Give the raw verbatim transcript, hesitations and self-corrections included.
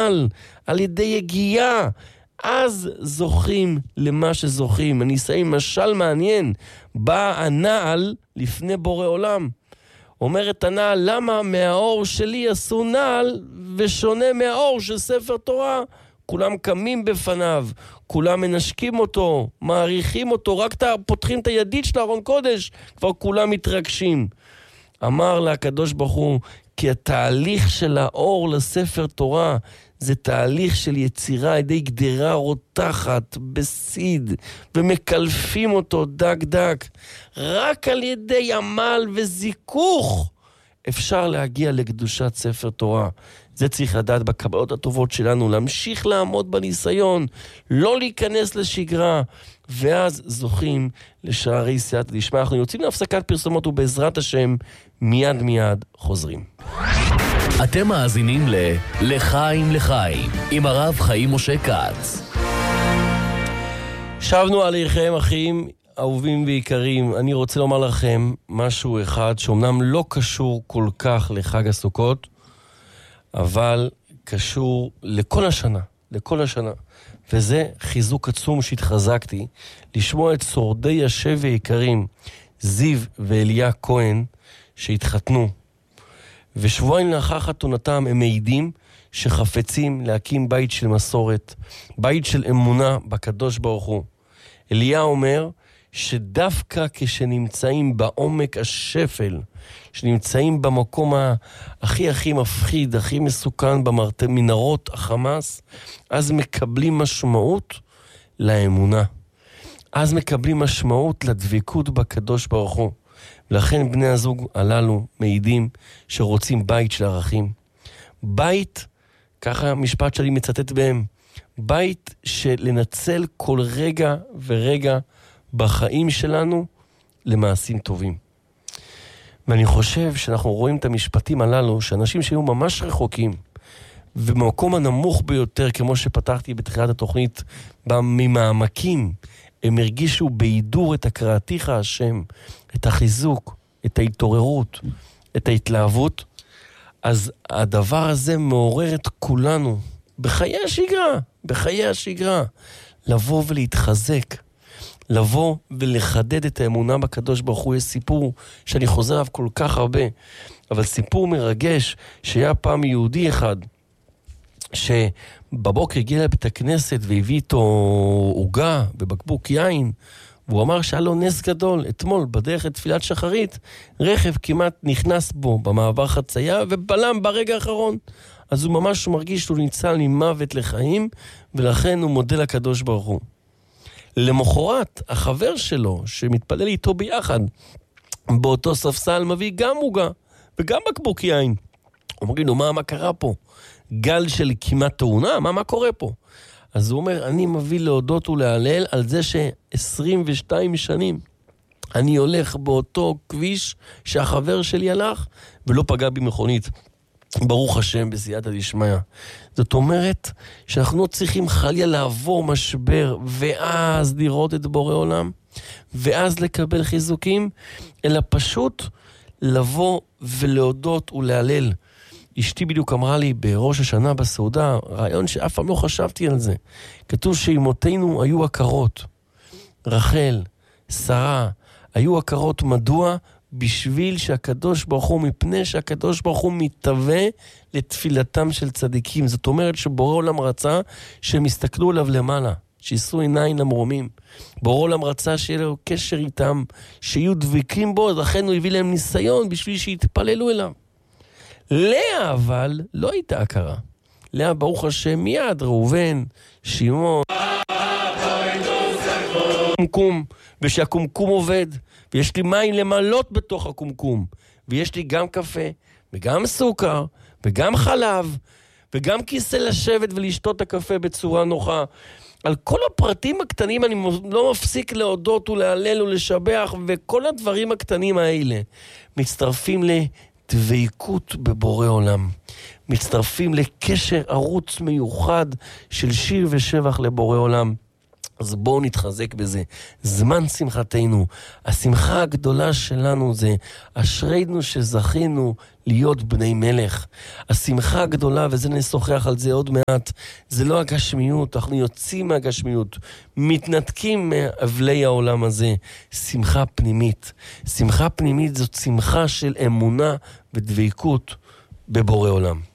הנעל, על ידי יגיעה, אז זוכים למה שזוכים. אני אסיים משל מעניין, בא הנעל לפני בורא עולם. אומרת הנעל, למה מהאור שלי עשו נעל ושונה מהאור של ספר תורה? כולם קמים בפניו, כולם מנשקים אותו, מעריכים אותו, רק פותחים את הידית של ארון קודש, כבר כולם מתרגשים. אמר לה הקדוש ברוך הוא, כי התהליך של האור לספר תורה, זה תהליך של יצירה ידי גדרה רותחת בסיד, ומקלפים אותו דק דק. רק על ידי עמל וזיכוך אפשר להגיע לקדושת ספר תורה. זה צריך לדעת בקבלות הטובות שלנו, להמשיך לעמוד בניסיון, לא להיכנס לשגרה, ואז זוכים לשערי סייעתא דשמיא. אנחנו יוצאים להפסקת פרסומות ובעזרת השם מיד מיד חוזרים. אתם מאזינים ל לחיים לחיים עם הרב חיים משה כץ. שבנו עליכם אחים אהובים ויקרים. אני רוצה לומר לכם משהו אחד שאומנם לא קשור כל כך לחג הסוכות, אבל קשור לכל השנה, לכל השנה. וזה חיזוק עצום שהתחזקתי לשמוע את שורדי השבי היקרים זיו ואליה כהן שהתחתנו, ושבועיים לאחר חתונתם הם מעידים שחפצים להקים בית של מסורת, בית של אמונה בקדוש ברוך הוא. אליה אומר שדווקא כשנמצאים בעומק השפל, שנמצאים במקום הכי הכי מפחיד, הכי מסוכן במנהרות החמאס, אז מקבלים משמעות לאמונה. אז מקבלים משמעות לדבקות בקדוש ברוך הוא. ולכן בני הזוג הללו מעידים שרוצים בית של ערכים. בית, ככה המשפט שלי מצטט בהם, בית של לנצל כל רגע ורגע בחיים שלנו למעשים טובים. ואני חושב שאנחנו רואים את המשפטים הללו, שאנשים שהיו ממש רחוקים, ובמקום הנמוך ביותר, כמו שפתחתי בתחילת התוכנית, ממעמקים, הם הרגישו בהידור את הקראתיך השם, את החיזוק, את ההתעוררות, את ההתלהבות. אז הדבר הזה מעורר את כולנו, בחיי השגרה, בחיי השגרה, לבוא ולהתחזק, לבוא ולחדד את האמונה בקדוש ברוך הוא. יש סיפור שאני חוזר עליו כל כך הרבה, אבל סיפור מרגש, שהיה פעם יהודי אחד, שבבוקר הגיע לבית הכנסת והביא איתו עוגה ובקבוק יין, והוא אמר שהיה לו נס גדול. אתמול בדרך לתפילת שחרית, רכב כמעט נכנס בו במעבר חצייה ובלם ברגע האחרון. אז הוא ממש מרגיש שהוא ניצל ממוות לחיים, ולכן הוא מודה לקדוש ברוך הוא. למחרת, החבר שלו, שמתפלל איתו ביחד, באותו ספסל מביא גם עוגה, וגם בקבוק יין. אומרים לו, מה, מה קרה פה? גל של כמעט תאונה? מה, מה קורה פה? אז הוא אומר, אני מביא להודות ולהלל על זה ש-עשרים ושתיים שנים אני הולך באותו כביש שהחבר שלי הלך, ולא פגע במכונית. ברוך השם בסייעתא דשמיא. זאת אומרת שאנחנו לא צריכים חלילה לעבור משבר ואז לראות את בורא עולם ואז לקבל חיזוקים, אלא פשוט לבוא ולהודות ולהלל. אשתי בדיוק אמרה לי בראש השנה בסעודה, רעיון שאף פעם לא חשבתי על זה. כתוב שאימותינו היו עקרות, רחל, שרה, היו עקרות. מדוע? בשביל שהקדוש ברוך הוא, מפני שהקדוש ברוך הוא מתהווה לתפילתם של צדיקים. זאת אומרת שבורא עולם רצה שהם יסתכלו עליו למעלה, שישאו עיניים למרומים. בורא עולם רצה שיהיה לו קשר איתם, שיהיו דבקים בו, לכן הוא הביא להם ניסיון בשביל שיתפללו אליו. לאה אבל לא הייתה הכרה. לאה ברוך השם מיד, ראובן, שמעון, קומקום, ושהקומקום עובד, ויש לי מים למלות בתוך הקומקום, ויש לי גם קפה, וגם סוכר, וגם חלב, וגם כיסא לשבת ולשתות את הקפה בצורה נוחה. על כל הפרטים הקטנים אני לא מפסיק להודות ולהלל ולשבח, וכל הדברים הקטנים האלה מצטרפים לדבקות בבורא עולם. מצטרפים לקשר ערוץ מיוחד של שיר ושבח לבורא עולם. אז בואו נתחזק בזה. זמן שמחתנו, השמחה הגדולה שלנו זה אשרינו שזכינו להיות בני מלך. השמחה הגדולה, וזה נשוחח על זה עוד מעט, זה לא הגשמיות, אנחנו יוצאים מהגשמיות, מתנתקים מאבלי העולם הזה. שמחה פנימית. שמחה פנימית זאת שמחה של אמונה ודביקות בבורא עולם.